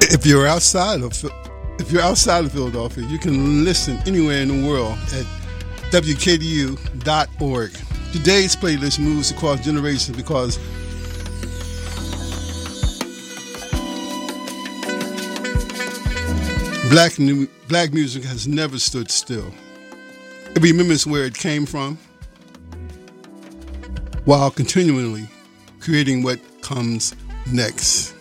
If you're outside of if you're outside of Philadelphia, you can listen anywhere in the world at wkdu.org. Today's playlist moves across generations because black music has never stood still. It remembers where it came from while continually creating what comes next.